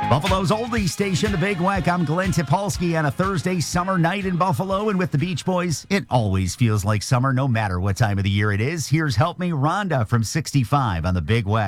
Buffalo's oldie station, The Big Weck. I'm Glenn Topolsky on a Thursday summer night in Buffalo. And with the Beach Boys, it always feels like summer no matter what time of the year it is. Here's Help Me Rhonda from 65 on The Big Weck.